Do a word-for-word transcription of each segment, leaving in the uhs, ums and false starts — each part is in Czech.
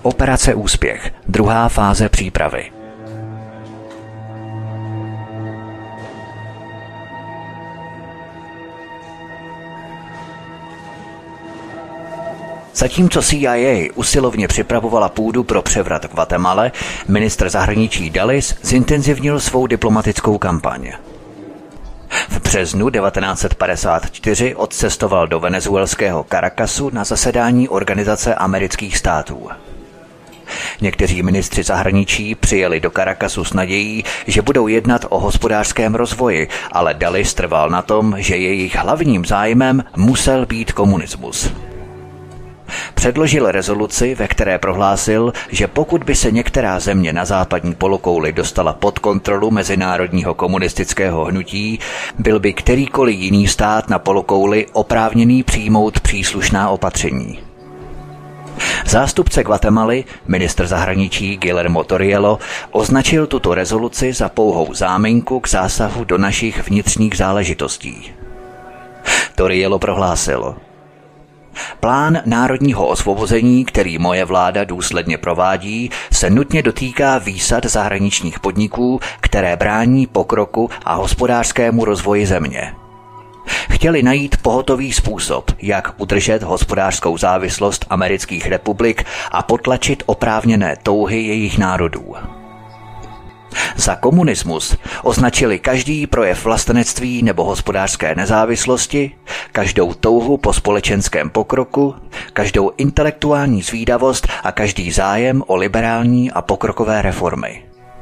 Operace Úspěch, druhá fáze přípravy. Zatímco C I A usilovně připravovala půdu pro převrat v Guatemale, ministr zahraničí Dulles zintenzivnil svou diplomatickou kampaň. V březnu devatenáct set padesát čtyři odcestoval do venezuelského Caracasu na zasedání Organizace amerických států. Někteří ministři zahraničí přijeli do Caracasu s nadějí, že budou jednat o hospodářském rozvoji, ale Dulles trval na tom, že jejich hlavním zájmem musel být komunismus. Předložil rezoluci, ve které prohlásil, že pokud by se některá země na západní polokouli dostala pod kontrolu mezinárodního komunistického hnutí, byl by kterýkoliv jiný stát na polokouli oprávněný přijmout příslušná opatření. Zástupce Guatemaly, ministr zahraničí Guillermo Toriello, označil tuto rezoluci za pouhou záminku k zásahu do našich vnitřních záležitostí. Toriello prohlásil: Plán národního osvobození, který moje vláda důsledně provádí, se nutně dotýká výsad zahraničních podniků, které brání pokroku a hospodářskému rozvoji země. Chtěli najít pohotový způsob, jak udržet hospodářskou závislost amerických republik a potlačit oprávněné touhy jejich národů. Za komunismus označili každý projev vlastenectví nebo hospodářské nezávislosti, každou touhu po společenském pokroku, každou intelektuální zvídavost a každý zájem o liberální a pokrokové reformy.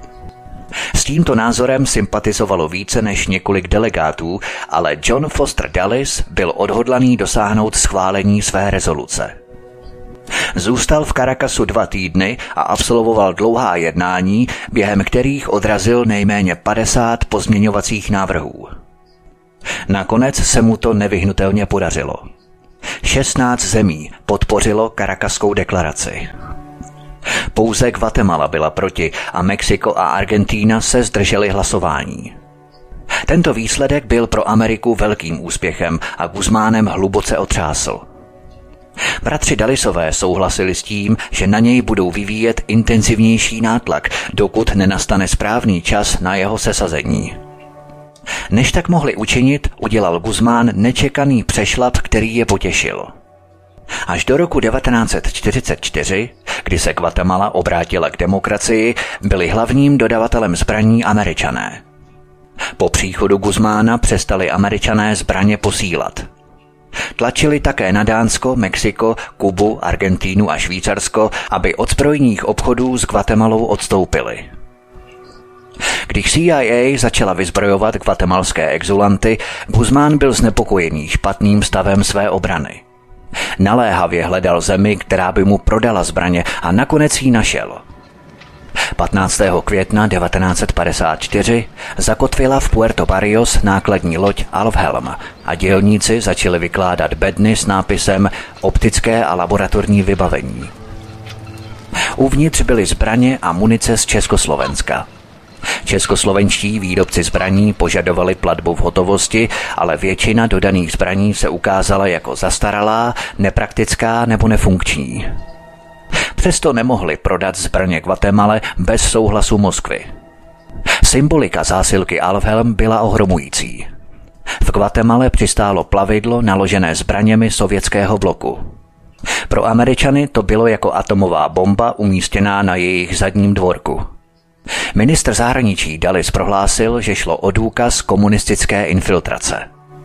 S tímto názorem sympatizovalo více než několik delegátů, ale John Foster Dulles byl odhodlaný dosáhnout schválení své rezoluce. Zůstal v Caracasu dva týdny a absolvoval dlouhá jednání, během kterých odrazil nejméně padesát pozměňovacích návrhů. Nakonec se mu to nevyhnutelně podařilo. šestnáct zemí podpořilo Caracaskou deklaraci. Pouze Guatemala byla proti a Mexiko a Argentína se zdržely hlasování. Tento výsledek byl pro Ameriku velkým úspěchem a Guzmánem hluboce otřásl. Bratři Dullesové souhlasili s tím, že na něj budou vyvíjet intenzivnější nátlak, dokud nenastane správný čas na jeho sesazení. Než tak mohli učinit, udělal Guzmán nečekaný přešlap, který je potěšil. Až do roku devatenáct set čtyřicet čtyři, kdy se Guatemala obrátila k demokracii, byli hlavním dodavatelem zbraní Američané. Po příchodu Guzmána přestali Američané zbraně posílat. Tlačili také na Dánsko, Mexiko, Kubu, Argentínu a Švýcarsko, aby od zbrojních obchodů s Guatemalou odstoupili. Když C I A začala vyzbrojovat guatemalské exulanty, Guzmán byl znepokojený špatným stavem své obrany. Naléhavě hledal zemi, která by mu prodala zbraně, a nakonec ji našel. patnáctého května devatenáct set padesát čtyři zakotvila v Puerto Barrios nákladní loď Alfhelm a dělníci začali vykládat bedny s nápisem Optické a laboratorní vybavení. Uvnitř byly zbraně a munice z Československa. Českoslovenští výrobci zbraní požadovali platbu v hotovosti, ale většina dodaných zbraní se ukázala jako zastaralá, nepraktická nebo nefunkční. Přesto nemohli prodat zbraně Guatemale bez souhlasu Moskvy. Symbolika zásilky Alfhelm byla ohromující. V Guatemale přistálo plavidlo naložené zbraněmi sovětského bloku. Pro Američany to bylo jako atomová bomba umístěná na jejich zadním dvorku. Ministr zahraničí Dulles prohlásil, že šlo o důkaz komunistické infiltrace.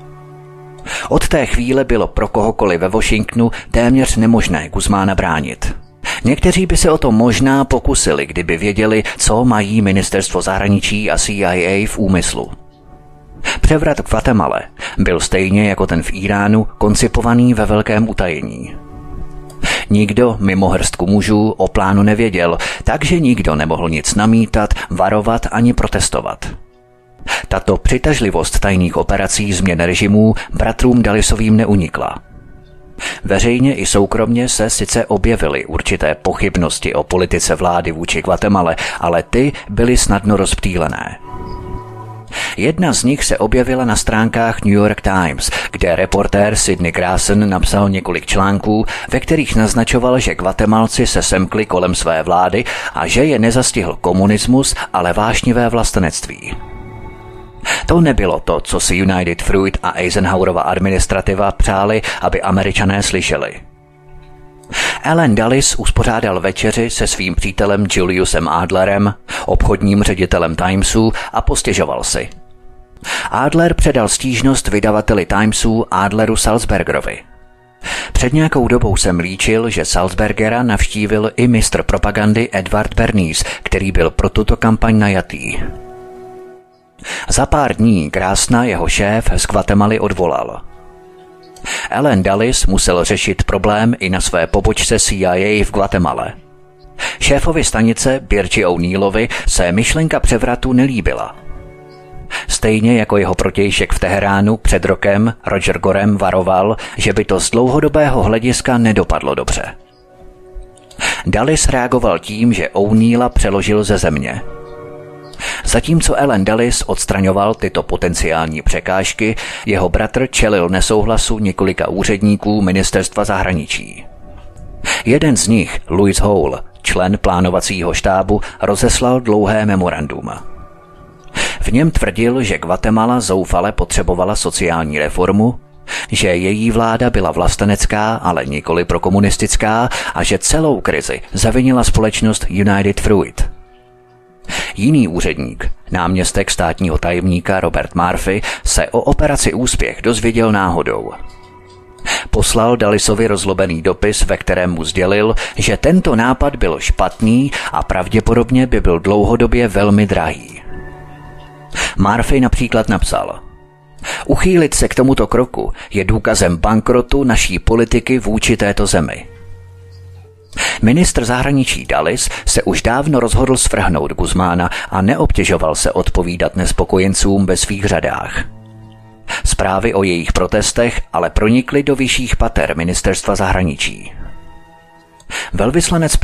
Od té chvíle bylo pro kohokoliv ve Washingtonu téměř nemožné Guzmána bránit. Někteří by se o to možná pokusili, kdyby věděli, co mají ministerstvo zahraničí a C I A v úmyslu. Převrat v Guatemale byl stejně jako ten v Iránu koncipovaný ve velkém utajení. Nikdo mimo hrstku mužů o plánu nevěděl, takže nikdo nemohl nic namítat, varovat ani protestovat. Tato přitažlivost tajných operací změn režimů bratrům Dullesovým neunikla. Veřejně i soukromně se sice objevily určité pochybnosti o politice vlády vůči Guatemale, ale ty byly snadno rozptýlené. Jedna z nich se objevila na stránkách New York Times, kde reportér Sidney Grayson napsal několik článků, ve kterých naznačoval, že Guatemalci se semkli kolem své vlády a že je nezastihl komunismus, ale vášnivé vlastenectví. To nebylo to, co si United Fruit a Eisenhowerova administrativa přáli, aby Američané slyšeli. Allen Dulles uspořádal večeři se svým přítelem Juliusem Adlerem, obchodním ředitelem Timesu, a postěžoval si. Adler předal stížnost vydavateli Timesu Adleru Sulzbergerovi. Před nějakou dobou jsem líčil, že Sulzbergera navštívil i mistr propagandy Edward Bernays, který byl pro tuto kampaň najatý. Za pár dní Grassna jeho šéf z Guatemaly odvolal. Allen Dulles musel řešit problém i na své pobočce C I A v Guatemale. Šéfovi stanice Birchi O'Neillovi se myšlenka převratu nelíbila. Stejně jako jeho protějšek v Teheránu před rokem Roger Gorem varoval, že by to z dlouhodobého hlediska nedopadlo dobře. Dulles reagoval tím, že O'Neilla přeložil ze země. Zatímco Allen Dulles odstraňoval tyto potenciální překážky, jeho bratr čelil nesouhlasu několika úředníků ministerstva zahraničí. Jeden z nich, Louis Hole, člen plánovacího štábu, rozeslal dlouhé memorandum. V něm tvrdil, že Guatemala zoufale potřebovala sociální reformu, že její vláda byla vlastenecká, ale nikoli prokomunistická a že celou krizi zavinila společnost United Fruit. Jiný úředník, náměstek státního tajemníka Robert Murphy, se o operaci Úspěch dozvěděl náhodou. Poslal Dullesovi rozlobený dopis, ve kterém mu sdělil, že tento nápad byl špatný a pravděpodobně by byl dlouhodobě velmi drahý. Murphy například napsal: Uchýlit se k tomuto kroku je důkazem bankrotu naší politiky vůči této zemi. Ministr zahraničí Dulles se už dávno rozhodl svrhnout Guzmána a neobtěžoval se odpovídat nespokojencům ve svých řadách. Zprávy o jejich protestech ale pronikly do vyšších pater ministerstva zahraničí. Velvyslanec